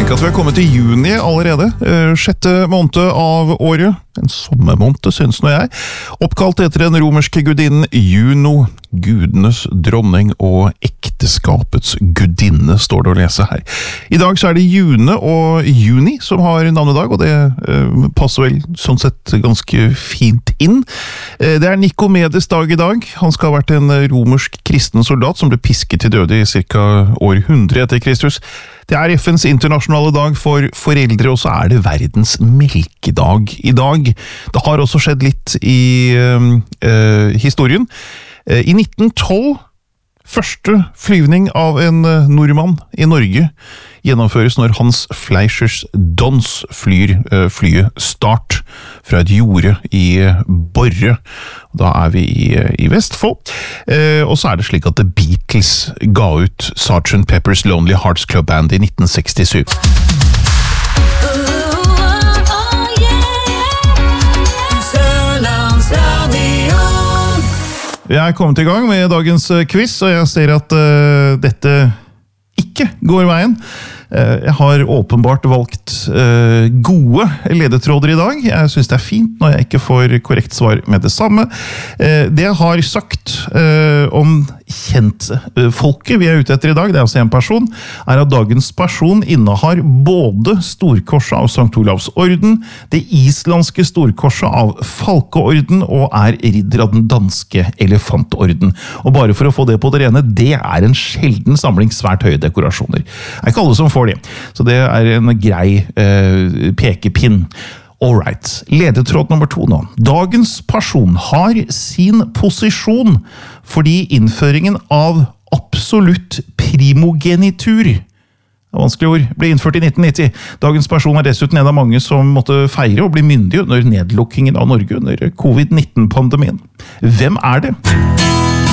Tenk at vi har kommet til juni allerede, 6. måned av året, en sommermåned synes nå jeg, oppkalt etter den romerske gudinnen Juno, gudenes dronning og ekteskapets gudinne, står det å lese her. I dag så er det June og Juni som har navnedag, og det passer vel sånn sett ganske fint inn. Det er Nikomedes dag i dag. Han skal ha vært en romersk kristen soldat som ble pisket til døde i cirka år 100 etter Kristus. Det er FNs internasjonale dag for foreldre, og så er det verdens melkedag i dag. Det har også skjedd litt i historien. I 1912, første flyvning av en nordmann i Norge, gjennomføres når Hans Fleischers Dons flyet Start fra et jorde i Borre. Da er vi i Vestfold. Og så er det slik at The Beatles ga ut Sgt. Pepper's Lonely Hearts Club Band i 1967. Jeg er kommet i gang med dagens quiz, og jeg ser at dette ikke går veien. Jeg har åpenbart valgt gode ledetråder i dag. Jeg synes det er fint når jeg ikke får korrekt svar med det samme. Det jeg har sagt om kjentfolket vi er ute etter i dag, det er altså en person, er at dagens person innehar både storkorset av Sankt Olavs orden, det islandske storkorset av Falkeorden og er ridder av den danske elefantorden. Og bare for å få det på det rene, det er en sjelden samling svært høye dekorasjoner. Det er ikke alle som får det, så det er en grei pekepinn. Alright, ledetråd nummer 2 nå. Dagens person har sin posisjon fordi innføringen av absolutt primogenitur, vanskelig ord, ble innført i 1990. Dagens person er dessuten en av mange som måtte feire og bli myndig under nedlukkingen av Norge under covid-19-pandemien. Hvem er det?